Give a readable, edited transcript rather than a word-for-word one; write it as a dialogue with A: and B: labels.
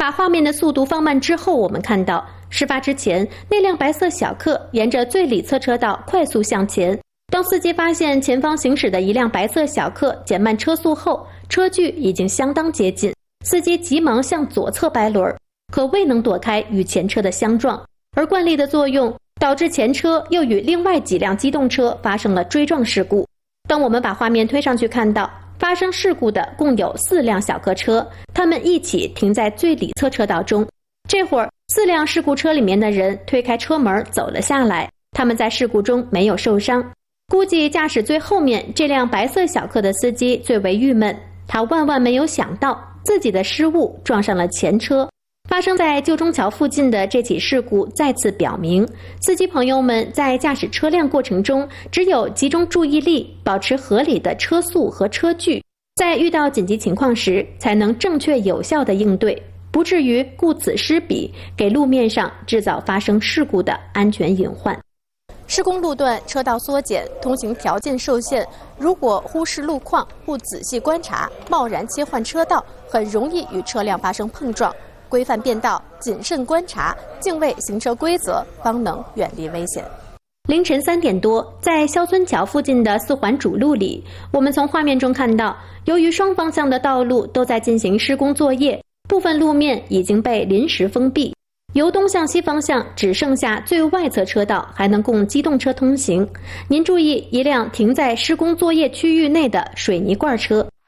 A: 把画面的速度放慢之后，我们看到事发之前，那辆白色小客沿着最里侧车道快速向前。当司机发现前方行驶的一辆白色小客减慢车速后，车距已经相当接近，司机急忙向左侧掰轮，可未能躲开与前车的相撞，而惯力的作用导致前车又与另外几辆机动车发生了追撞事故。当我们把画面推上去看到，发生事故的共有4辆小客车，他们一起停在最里侧车道中。这会儿4辆事故车里面的人推开车门走了下来，他们在事故中没有受伤。估计驾驶最后面这辆白色小客的司机最为郁闷，他万万没有想到自己的失误撞上了前车。发生在旧中桥附近的这起事故再次表明，司机朋友们在驾驶车辆过程中，只有集中注意力，保持合理的车速和车距，在遇到紧急情况时才能正确有效地应对，不至于顾此失彼，给路面上制造发生事故的安全隐患。施工路段车道缩减，通行条件受限，如果忽视路况，不仔细观察，贸然切换车道，很容易与车辆发生碰撞。规范变道，谨慎观察，敬畏行车规则，方能远离危险。凌晨3点多，在肖村桥附近的4环主路里，我们从画面中看到，由于双方向的道路都在进行施工作业，部分路面已经被临时封闭，由东向西方向只剩下最外侧车道还能供机动车通行。您注意，一辆停在施工作业区域内的水泥罐车